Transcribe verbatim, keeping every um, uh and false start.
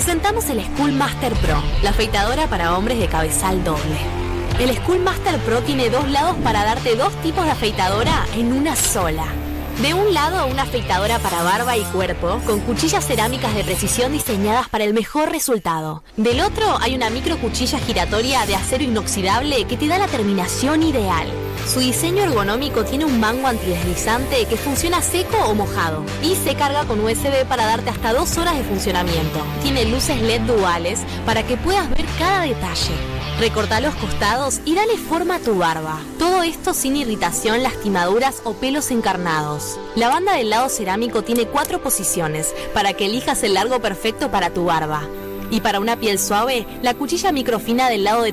presentamos el Schoolmaster Pro, la afeitadora para hombres de cabezal doble. El Schoolmaster Pro tiene dos lados para darte dos tipos de afeitadora en una sola. De un lado, una afeitadora para barba y cuerpo, con cuchillas cerámicas de precisión diseñadas para el mejor resultado. Del otro, hay una micro cuchilla giratoria de acero inoxidable que te da la terminación ideal. Su diseño ergonómico tiene un mango antideslizante que funciona seco o mojado y se carga con U S B para darte hasta dos horas de funcionamiento. Tiene luces L E D duales para que puedas ver cada detalle. Recorta los costados y dale forma a tu barba. Todo esto sin irritación, lastimaduras o pelos encarnados. La banda del lado cerámico tiene cuatro posiciones para que elijas el largo perfecto para tu barba. Y para una piel suave, la cuchilla microfina del lado de